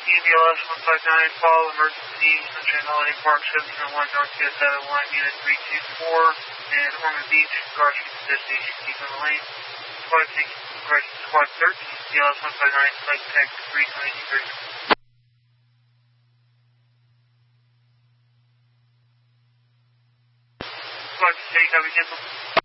EBLS 159, follow emergency, Sunshine Holiday Park 701 North US 1, Unit 324, and Ormond Beach, Garcia destination, keep on the lane. Squad 6, Squad 13, EBLS 159, flight tech 322. Squad 6, have a cancel.